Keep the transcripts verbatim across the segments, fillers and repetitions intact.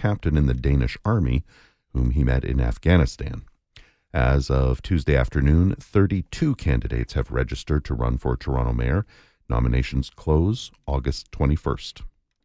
captain in the Danish army, whom he met in Afghanistan. As of Tuesday afternoon, thirty-two candidates have registered to run for Toronto mayor. Nominations close August twenty-first.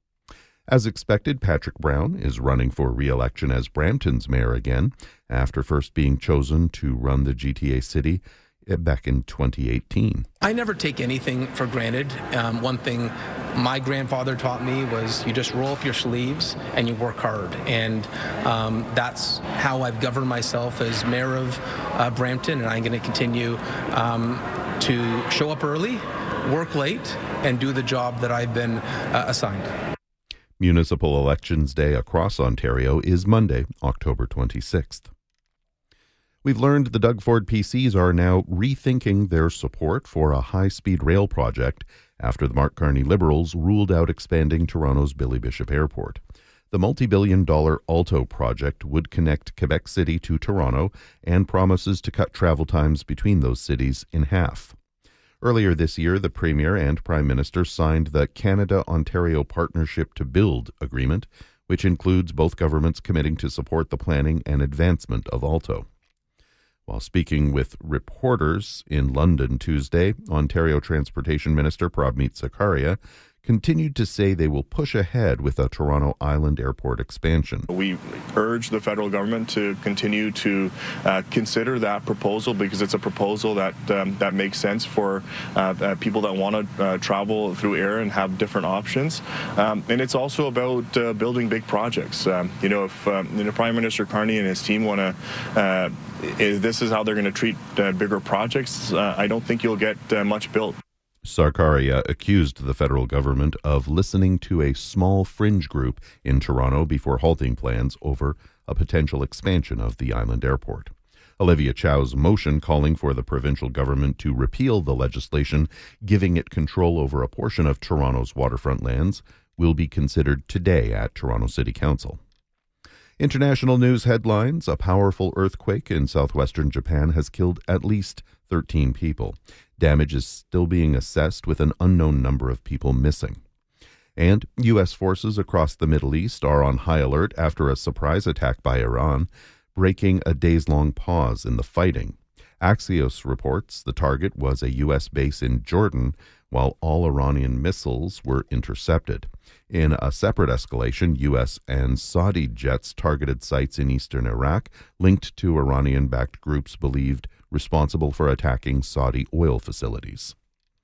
As expected, Patrick Brown is running for re-election as Brampton's mayor again, after first being chosen to run the G T A city back in twenty eighteen. I never take anything for granted. Um, one thing my grandfather taught me was you just roll up your sleeves and you work hard. And um, that's how I've governed myself as mayor of uh, Brampton, and I'm going to continue um, to show up early, work late, and do the job that I've been uh, assigned. Municipal Elections Day across Ontario is Monday, October twenty-sixth. We've learned the Doug Ford P Cs are now rethinking their support for a high-speed rail project after the Mark Carney Liberals ruled out expanding Toronto's Billy Bishop Airport. The multi-billion dollar Alto project would connect Quebec City to Toronto and promises to cut travel times between those cities in half. Earlier this year, the Premier and Prime Minister signed the Canada-Ontario Partnership to Build agreement, which includes both governments committing to support the planning and advancement of Alto. While speaking with reporters in London Tuesday, Ontario Transportation Minister Prabmeet Sarkaria continued to say they will push ahead with a Toronto Island Airport expansion. We urge the federal government to continue to uh, consider that proposal because it's a proposal that um, that makes sense for uh, uh, people that want to uh, travel through air and have different options. Um, and it's also about uh, building big projects. Um, you know, if um, you know, Prime Minister Carney and his team want to uh, this is how they're going to treat uh, bigger projects, uh, I don't think you'll get uh, much built. Sarkaria accused the federal government of listening to a small fringe group in Toronto before halting plans over a potential expansion of the island airport. Olivia Chow's motion calling for the provincial government to repeal the legislation giving it control over a portion of Toronto's waterfront lands will be considered today at Toronto City Council. International news headlines: a powerful earthquake in southwestern Japan has killed at least thirteen people. Damage is still being assessed, with an unknown number of people missing. And U S forces across the Middle East are on high alert after a surprise attack by Iran, breaking a days-long pause in the fighting. Axios reports the target was a U S base in Jordan, while all Iranian missiles were intercepted. In a separate escalation, U S and Saudi jets targeted sites in eastern Iraq linked to Iranian-backed groups believed responsible for attacking Saudi oil facilities.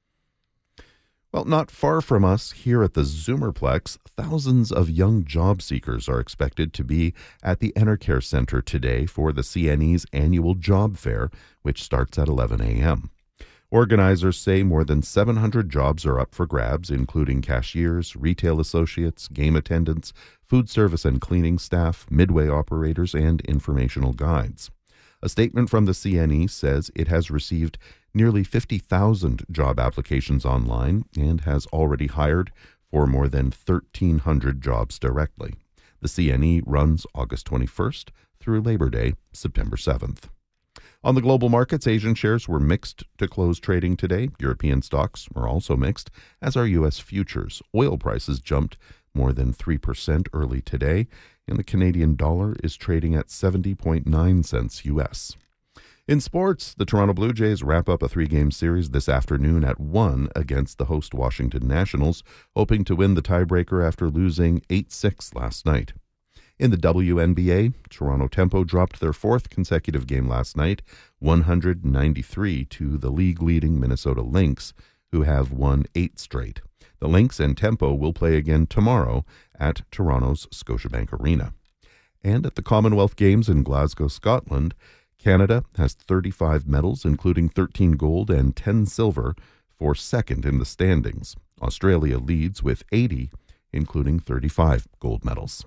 Well, not far from us, here at the Zoomerplex, thousands of young job seekers are expected to be at the Enercare Center today for the C N E's annual job fair, which starts at eleven a.m. Organizers say more than seven hundred jobs are up for grabs, including cashiers, retail associates, game attendants, food service and cleaning staff, midway operators, and informational guides. A statement from the C N E says it has received nearly fifty thousand job applications online and has already hired for more than thirteen hundred jobs directly. The C N E runs August twenty-first through Labor Day, September seventh. On the global markets, Asian shares were mixed to close trading today. European stocks were also mixed, as are U S futures. Oil prices jumped more than three percent early today, and the Canadian dollar is trading at seventy point nine cents U S. In sports, the Toronto Blue Jays wrap up a three-game series this afternoon at one against the host Washington Nationals, hoping to win the tiebreaker after losing eight six last night. In the W N B A, Toronto Tempo dropped their fourth consecutive game last night, one ninety-three to the league-leading Minnesota Lynx, who have won eight straight. The Lynx and Tempo will play again tomorrow at Toronto's Scotiabank Arena. And at the Commonwealth Games in Glasgow, Scotland, Canada has thirty-five medals, including thirteen gold and ten silver, for second in the standings. Australia leads with eighty, including thirty-five gold medals.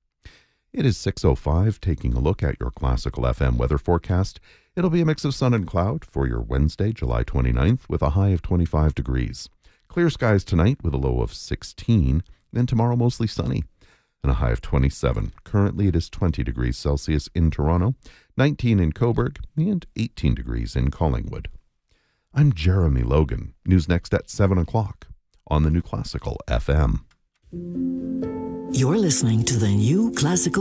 It is six oh five, taking a look at your Classical F M weather forecast. It'll be a mix of sun and cloud for your Wednesday, July twenty-ninth, with a high of twenty-five degrees. Clear skies tonight with a low of sixteen, then tomorrow mostly sunny and a high of twenty-seven. Currently it is twenty degrees Celsius in Toronto, nineteen in Cobourg, and eighteen degrees in Collingwood. I'm Jeremy Logan. News next at seven o'clock on the New Classical F M. You're listening to the New Classical